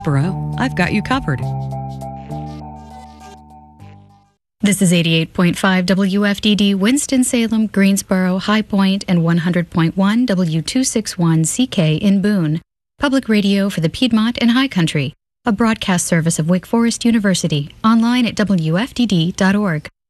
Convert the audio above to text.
I've got you covered. This is 88.5 WFDD, Winston-Salem, Greensboro, High Point, and 100.1 W261CK in Boone. Public radio for the Piedmont and High Country. A broadcast service of Wake Forest University. Online at WFDD.org.